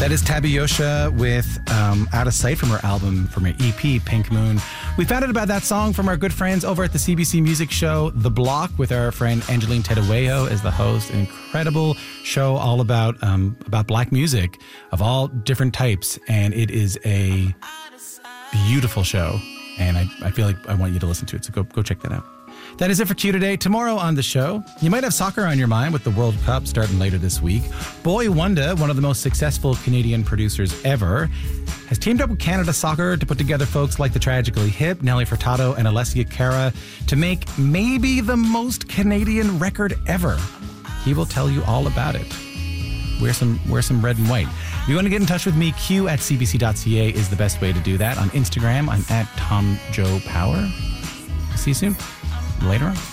That is Tabiyosha with Out of Sight from her album, from her EP, Pink Moon. We found out about that song from our good friends over at the CBC Music Show, The Block, with our friend Angeline Tedeweyo as the host. An incredible show all about black music of all different types. And it is a beautiful show. And I feel like I want you to listen to it. So go check that out. That is it for Q today. Tomorrow on the show, you might have soccer on your mind with the World Cup starting later this week. Boy Wonder, one of the most successful Canadian producers ever, has teamed up with Canada Soccer to put together folks like the Tragically Hip, Nelly Furtado, and Alessia Cara to make maybe the most Canadian record ever. He will tell you all about it. Wear some red and white. If you want to get in touch with me, q@cbc.ca is the best way to do that. On Instagram, I'm at TomJoePower. See you soon. Later on.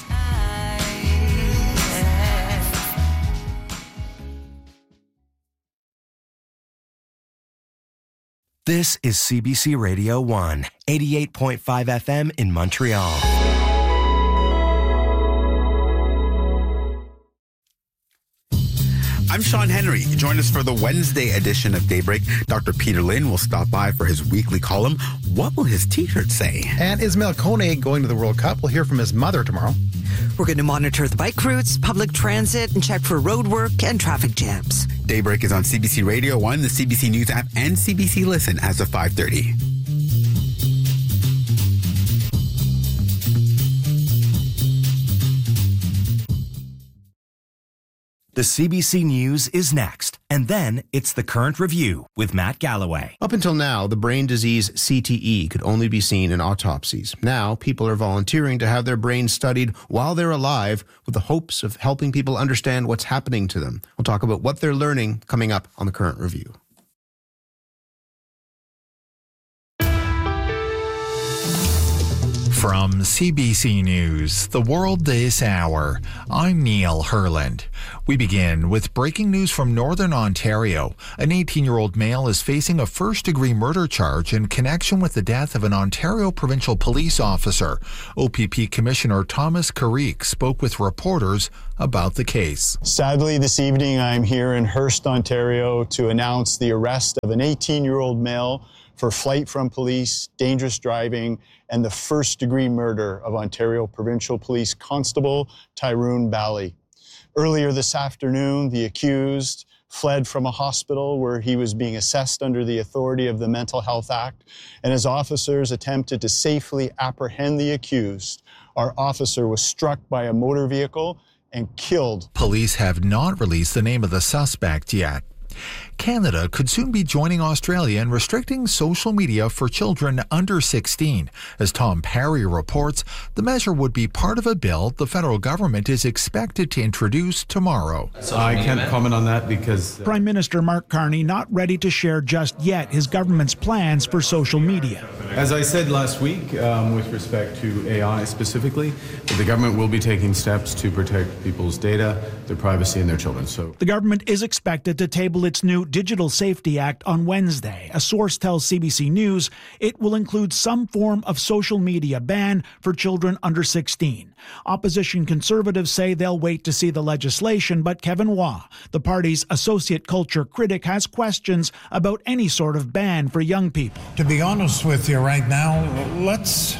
This is CBC Radio 1, 88.5 FM in Montreal. I'm Sean Henry. Join us for the Wednesday edition of Daybreak. Dr. Peter Lynn will stop by for his weekly column. What will his t-shirt say? And Ismail Kone going to the World Cup. We'll hear from his mother tomorrow. We're going to monitor the bike routes, public transit, and check for road work and traffic jams. Daybreak is on CBC Radio 1, the CBC News app, and CBC Listen as of 5:30. The CBC News is next, and then it's the Current Review with Matt Galloway. Up until now, the brain disease CTE could only be seen in autopsies. Now, people are volunteering to have their brains studied while they're alive with the hopes of helping people understand what's happening to them. We'll talk about what they're learning coming up on the Current Review. From CBC News, The World This Hour, I'm Neil Herland. We begin with breaking news from Northern Ontario. An 18-year-old male is facing a first-degree murder charge in connection with the death of an Ontario provincial police officer. OPP Commissioner Thomas Carrick spoke with reporters about the case. Sadly, this evening I'm here in Hearst, Ontario to announce the arrest of an 18-year-old male for flight from police, dangerous driving, and the first-degree murder of Ontario Provincial Police Constable Tyrone Bally. Earlier this afternoon, the accused fled from a hospital where he was being assessed under the authority of the Mental Health Act, and as officers attempted to safely apprehend the accused, our officer was struck by a motor vehicle and killed. Police have not released the name of the suspect yet. Canada could soon be joining Australia in restricting social media for children under 16. As Tom Parry reports, the measure would be part of a bill the federal government is expected to introduce tomorrow. I can't comment on that because Prime Minister Mark Carney not ready to share just yet his government's plans for social media. As I said last week, with respect to AI specifically, the government will be taking steps to protect people's data, their privacy, and their children. So the government is expected to table its new Digital Safety Act on Wednesday. A source tells CBC News it will include some form of social media ban for children under 16. Opposition Conservatives say they'll wait to see the legislation, but Kevin Waugh, the party's associate culture critic, has questions about any sort of ban for young people. To be honest with you right now, let's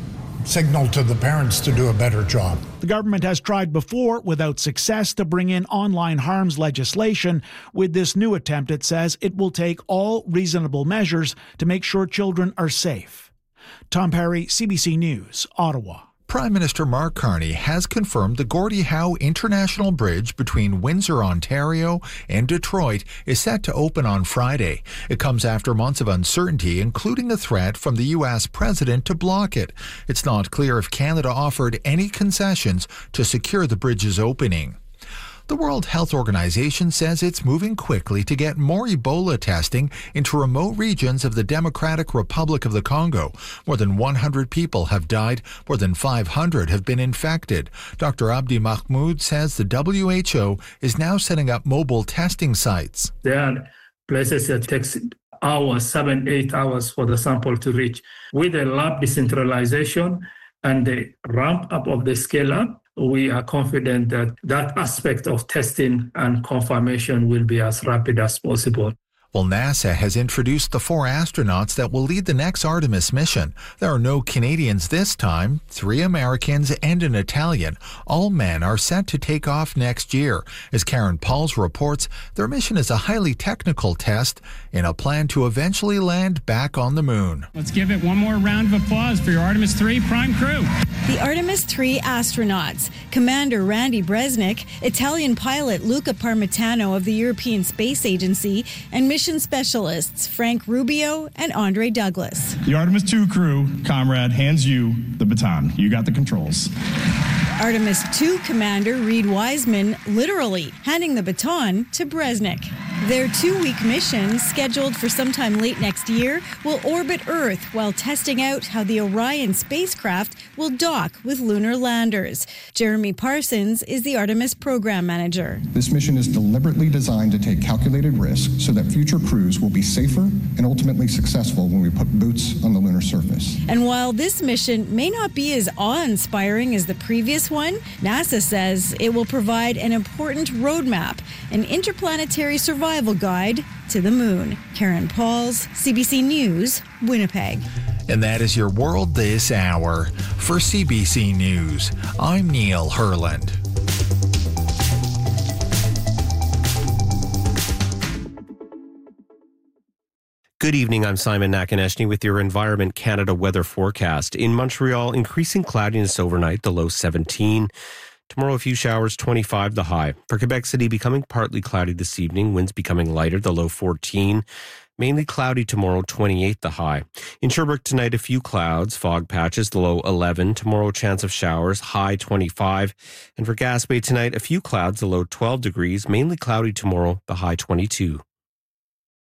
signal to the parents to do a better job. The government has tried before without success to bring in online harms legislation. With this new attempt, it says it will take all reasonable measures to make sure children are safe. Tom Parry, CBC News, Ottawa. Prime Minister Mark Carney has confirmed the Gordie Howe International Bridge between Windsor, Ontario and Detroit is set to open on Friday. It comes after months of uncertainty, including a threat from the U.S. president to block it. It's not clear if Canada offered any concessions to secure the bridge's opening. The World Health Organization says it's moving quickly to get more Ebola testing into remote regions of the Democratic Republic of the Congo. More than 100 people have died. More than 500 have been infected. Dr. Abdi Mahmoud says the WHO is now setting up mobile testing sites. There are places that takes hours, 7-8 hours for the sample to reach. With the lab decentralization and the ramp up of the scale up, we are confident that that aspect of testing and confirmation will be as rapid as possible. Well, NASA has introduced the 4 astronauts that will lead the next Artemis mission. There are no Canadians this time, 3 Americans and an Italian. All men are set to take off next year. As Karen Pauls reports, their mission is a highly technical test in a plan to eventually land back on the moon. Let's give it one more round of applause for your Artemis 3 prime crew. The Artemis 3 astronauts, Commander Randy Bresnik, Italian pilot Luca Parmitano of the European Space Agency, and mission specialists Frank Rubio and Andre Douglas. The Artemis 2 crew, comrade, hands you the baton. You got the controls. Artemis 2 Commander Reed Wiseman literally handing the baton to Bresnik. Their 2-week mission, scheduled for sometime late next year, will orbit Earth while testing out how the Orion spacecraft will dock with lunar landers. Jeremy Parsons is the Artemis program manager. This mission is deliberately designed to take calculated risks so that future crews will be safer and ultimately successful when we put boots on the lunar surface. And while this mission may not be as awe-inspiring as the previous one, NASA says it will provide an important roadmap, an interplanetary survival guide to the moon. Karen Pauls, CBC News, Winnipeg. And that is your world this hour. For CBC News, I'm Neil Herland. Good evening, I'm Simon Nakonechny with your Environment Canada weather forecast. In Montreal, increasing cloudiness overnight, the low 17. Tomorrow, a few showers, 25 the high. For Quebec City, becoming partly cloudy this evening, winds becoming lighter, the low 14. Mainly cloudy tomorrow, 28 the high. In Sherbrooke tonight, a few clouds, fog patches, the low 11. Tomorrow, chance of showers, high 25. And for Gaspé tonight, a few clouds, the low 12 degrees. Mainly cloudy tomorrow, the high 22.